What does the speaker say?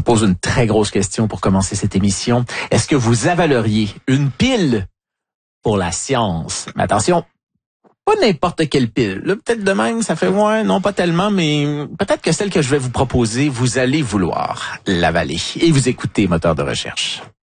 pose une très grosse question pour commencer cette émission. Est-ce que vous avaleriez une pile pour la science? Mais attention, pas n'importe quelle pile. Là, peut-être de même, ça fait non pas tellement, mais peut-être que celle que je vais vous proposer, vous allez vouloir l'avaler. Et vous écoutez Moteur de recherche.